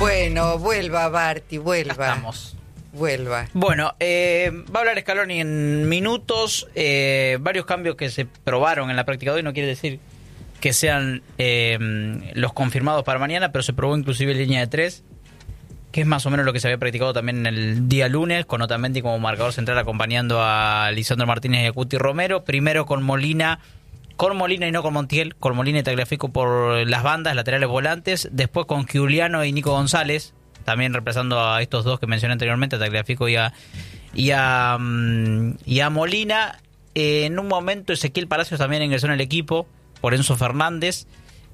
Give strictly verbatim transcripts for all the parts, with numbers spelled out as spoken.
Bueno, vuelva, Barty, vuelva. Acá estamos. Vuelva. Bueno, eh, va a hablar Scaloni en minutos. Eh, varios cambios que se probaron en la práctica de hoy. No quiere decir que sean eh, los confirmados para mañana, pero se probó inclusive línea de tres, que es más o menos lo que se había practicado también en el día lunes, con Otamendi como marcador central acompañando a Lisandro Martínez y a Cuti Romero. Primero con Molina, con Molina y no con Montiel, con Molina y Tagliafico por las bandas, laterales volantes. Después con Giuliano y Nico González, también reemplazando a estos dos que mencioné anteriormente, a Tagliafico y a, y a, um, y a Molina. Eh, en un momento Ezequiel Palacios también ingresó en el equipo por Enzo Fernández.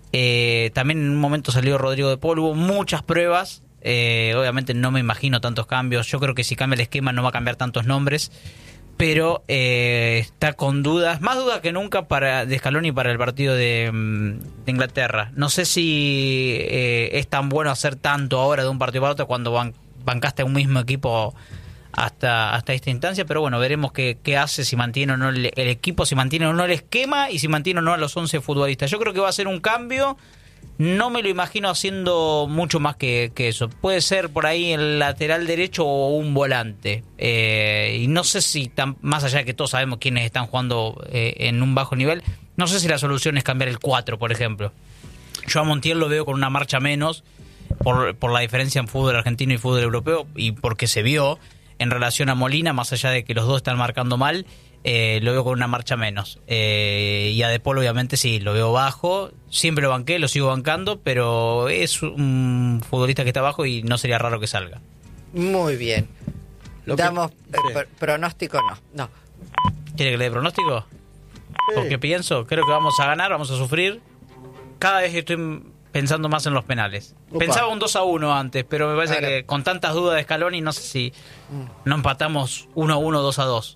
Eh, también en un momento salió Rodrigo de Paul. Hubo muchas pruebas. Eh, obviamente no me imagino tantos cambios. Yo creo que si cambia el esquema no va a cambiar tantos nombres. Pero eh, está con dudas, más dudas que nunca para de Scaloni para el partido de, de Inglaterra. No sé si eh, es tan bueno hacer tanto ahora de un partido para otro cuando ban, bancaste a un mismo equipo hasta hasta esta instancia, pero bueno, veremos qué, qué hace, si mantiene o no el, el equipo, si mantiene o no el esquema y si mantiene o no a los once futbolistas. Yo creo que va a ser un cambio. No me lo imagino haciendo mucho más que, que eso. Puede ser por ahí el lateral derecho o un volante. Eh, y no sé si, tan, más allá de que todos sabemos quiénes están jugando eh, en un bajo nivel, no sé si la solución es cambiar el cuatro, por ejemplo. Yo a Montiel lo veo con una marcha menos por, por la diferencia en fútbol argentino y fútbol europeo y porque se vio en relación a Molina, más allá de que los dos están marcando mal. Eh, lo veo con una marcha menos. Eh, y a De Paul obviamente sí, lo veo bajo. Siempre lo banqué, lo sigo bancando, pero es un futbolista que está bajo y no sería raro que salga. Muy bien. Lo que- Damos eh, sí. pr- pronóstico, no. No. ¿Quiere que le dé pronóstico? Sí. Porque pienso, creo que vamos a ganar, vamos a sufrir. Cada vez estoy pensando más en los penales. Opa. Pensaba un dos a uno antes, pero me parece Ahora. que con tantas dudas de Scaloni, no sé si no empatamos uno a uno, dos a dos.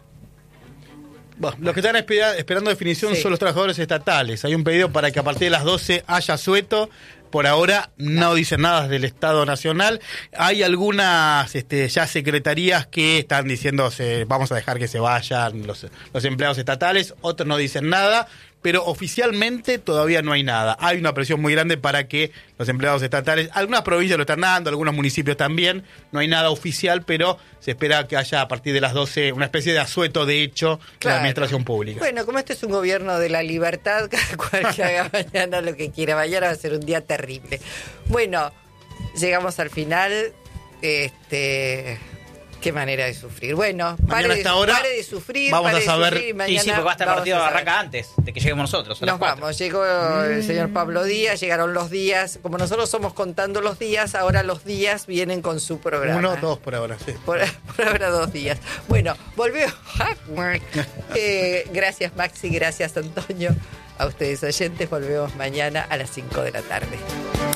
Bueno, los que están espera- esperando definición Sí. son los trabajadores estatales. Hay un pedido para que a partir de las doce haya sueto. Por ahora no dicen nada del Estado Nacional. Hay algunas este, ya secretarías que están diciendo se, vamos a dejar que se vayan los, los empleados estatales. Otros no dicen nada, pero oficialmente todavía no hay nada. Hay una presión muy grande para que los empleados estatales, algunas provincias lo están dando, algunos municipios también. No hay nada oficial, pero se espera que haya a partir de las doce una especie de asueto de hecho de Claro. la administración pública. Bueno, como este es un gobierno de la libertad, cada cual que haga mañana lo que quiera. Mañana va a ser un día terrible. Bueno, llegamos al final. Este, qué manera de sufrir. Bueno, pare, Mañana a de, esta hora pare de sufrir. vamos pare a de saber- sufrir, Y mañana sí, porque va a estar el vamos partido a saber. arranca antes de que lleguemos nosotros. A las Nos cuatro. vamos, llegó el señor Pablo Díaz, llegaron los días. Como nosotros somos contando los días, ahora los días vienen con su programa. Uno, dos por ahora, sí. Por, por ahora dos días. Bueno, volvemos. Eh, gracias Maxi, gracias Antonio. A ustedes oyentes, volvemos mañana a las cinco de la tarde.